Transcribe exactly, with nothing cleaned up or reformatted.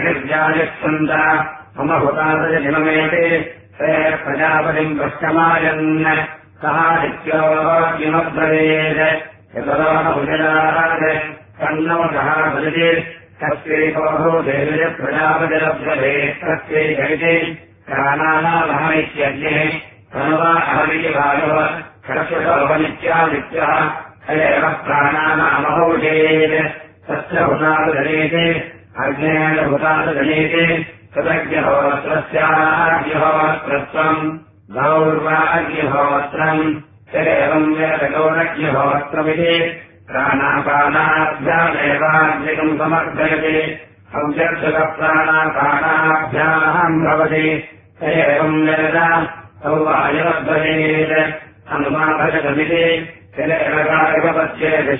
निर्जायच्छन्त मम हुतादयनिममेते ते प्रजापतिम् पश्यमायन् सः नित्योऽब्रवीत् यतोऽनुजनात् तन्नो सः भजति तस्यैकोः देवि प्रजापतिरब्धवे तस्यै जगति प्राणानामहमित्यग्निः तनुवा अहमिति भागव षट्शतोपनित्यादित्यः एव प्राणानामहौजेत् तस्य हुतादजनेति अग्नेन हुतादजनेति तदग्निहोत्रस्याग्निहोत्रत्वम् गौर्वा अग्निहोत्रम् एवम् वेदगौरग्निहोत्रमिति प्राणापानाभ्यामेवाग्निकम् समर्थयति अव्यर्थकप्राणापानाभ्याम् भवति एवम् वेद तौ वायुर्भवेत् अनुमाभजमिति